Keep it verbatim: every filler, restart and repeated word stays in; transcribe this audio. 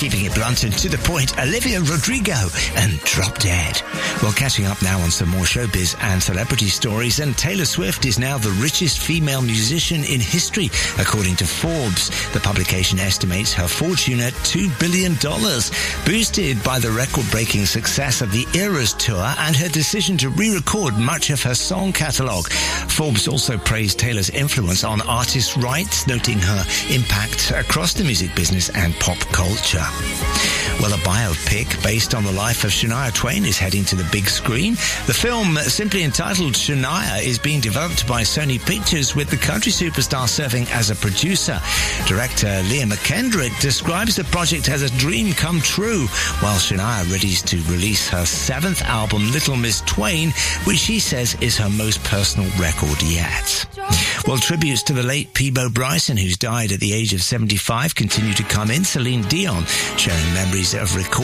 keeping it blunt and to the point, Olivia Rodrigo and Drop Dead. Well, catching up now on some more showbiz and celebrity stories, and Taylor Swift is now the richest female musician in history, according to Forbes. The publication estimates her fortune at two billion dollars, boosted by the record-breaking success of the Eras tour and her decision to re-record much of her song catalogue. Forbes also praised Taylor's influence on artists' rights, noting her impact across the music business and pop culture. Well, a biopic based on the life of Shania Twain is heading to the big screen. The film, simply entitled Shania, is being developed by Sony Pictures, with the country superstar serving as a producer. Director Leah McKendrick describes the project as a dream come true, while Shania readies to release her seventh album, Little Miss Twain, which she says is her most personal record yet. Well, tributes to the late Peabo Bryson, who's died at the age of seventy-five, continue to come in. Celine Dion sharing memories of recording